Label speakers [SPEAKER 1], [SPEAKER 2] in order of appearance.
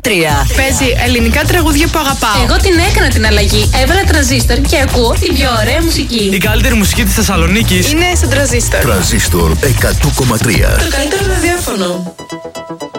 [SPEAKER 1] Παίζει ελληνικά τραγούδια που αγαπάω.
[SPEAKER 2] Εγώ την έκανα την αλλαγή. Έβαλα τρανζίστορ και ακούω την πιο ωραία μουσική.
[SPEAKER 3] Η καλύτερη μουσική της Θεσσαλονίκης
[SPEAKER 1] είναι στο τρανζίστορ.
[SPEAKER 4] Τρανζίστορ 100,3.
[SPEAKER 1] Το καλύτερο ραδιόφωνο.